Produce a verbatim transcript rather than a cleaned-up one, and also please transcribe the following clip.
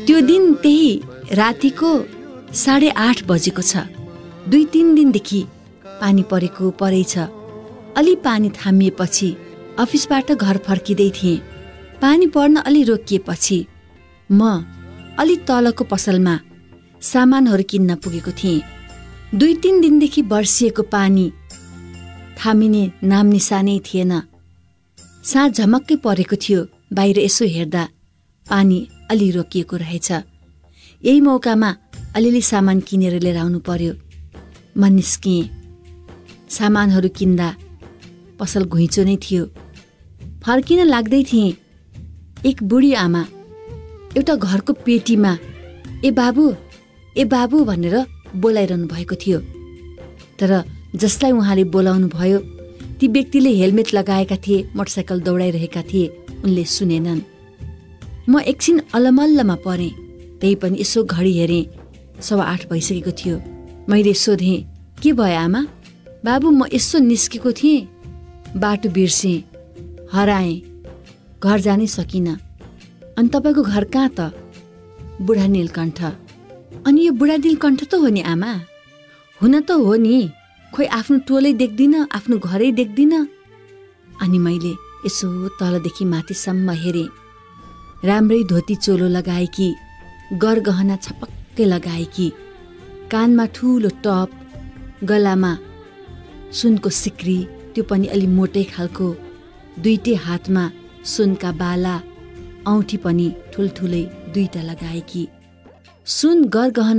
त्यो दिन त्यही रातिको साढे आठ बजेको छ। दुई तिन दिनदेखि पानी परेको परेछ। अलि पानी थामिएपछि अफिसबाट घर फर्किँदै थिएँ। पानी पर्न अलि रोकिएपछि म अलि तलको पसलमा सामानहरू किन्न पुगेको थिएँ। दुई तिन दिनदेखि बर्सिएको पानी थामिने नाम निशानै थिएन। साँझ झमक्कै परेको थियो। बाहिर यसो हेर्दा पानी अलि रोकिएको रहेछ। यही मौकामा अलिअलि सामान किनेर लिएर आउनु पर्यो। म निस्किएँ। सामानहरू किन्दा पसल घुइँचो नै थियो। फर्किन लाग्दै थिएँ। एक बुढी आमा एउटा घरको पेटीमा ए बाबु ए बाबु भनेर बोलाइरहनु भएको थियो। तर जसलाई उहाँले बोलाउनु भयो ती व्यक्तिले हेलमेट लगाएका थिए, मोटरसाइकल दौडाइरहेका थिए। उनले सुनेनन्। म एकछिन अलमल्लमा परेँ। त्यही पनि यसो घडी हेरेँ। सवा आठ भइसकेको थियो। मैले सोधेँ, के भयो आमा? बाबु म यसो निस्केको थिएँ, बाटो बिर्सेँ, हराएँ, घर जानै सकिनँ। अनि तपाईँको घर कहाँ त? बुढा नीलकण्ठ। अनि यो बुढा नीलकण्ठ त हो नि आमा? हुन त हो नि, खोइ आफ्नो टोलै देख्दिनँ, आफ्नो घरै देख्दिनँ। अनि मैले यसो तलदेखि माथिसम्म हेरेँ। राम्रै धोती चोलो लगाएकी, गरगहना छपक्कै लगाएकी, कानमा ठुलो टप, गलामा सुनको सिक्री, त्यो पनि अलि मोटै खालको, दुईटै हातमा सुनका बाला, औँठी पनि ठुल्ठुलै दुईटा लगाएकी, सुन गरगहना